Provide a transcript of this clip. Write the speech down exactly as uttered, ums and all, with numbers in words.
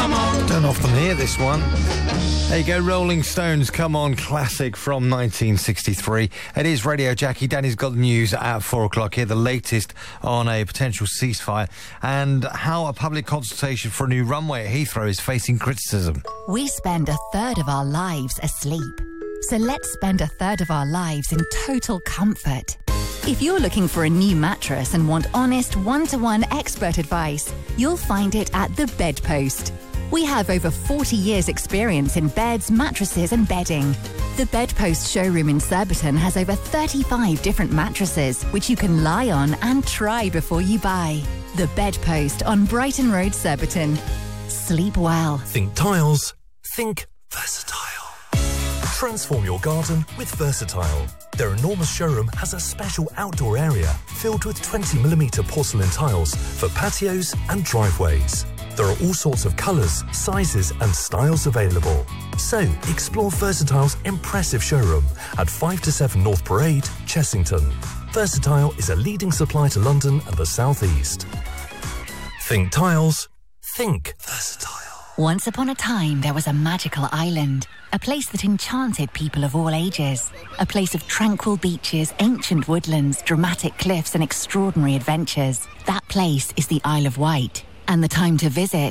Don't often hear this one. There you go, Rolling Stones, Come On, classic from nineteen sixty-three. It is Radio Jackie. Danny's got the news at four o'clock here, the latest on a potential ceasefire and how a public consultation for a new runway at Heathrow is facing criticism. We spend a third of our lives asleep. So let's spend a third of our lives in total comfort. If you're looking for a new mattress and want honest, one-to-one expert advice, you'll find it at The Bedpost. We have over forty years experience in beds, mattresses and bedding. The Bedpost showroom in Surbiton has over thirty-five different mattresses, which you can lie on and try before you buy. The Bedpost on Brighton Road, Surbiton. Sleep well. Think tiles. Think versatile. Transform your garden with Versatile. Their enormous showroom has a special outdoor area filled with twenty millimetre porcelain tiles for patios and driveways. There are all sorts of colours, sizes and styles available. So, explore Versatile's impressive showroom at five to seven North Parade, Chessington. Versatile is a leading supplier to London and the South East. Think tiles. Think Versatile. Once upon a time, there was a magical island, a place that enchanted people of all ages. A place of tranquil beaches, ancient woodlands, dramatic cliffs and extraordinary adventures. That place is the Isle of Wight. And the time to visit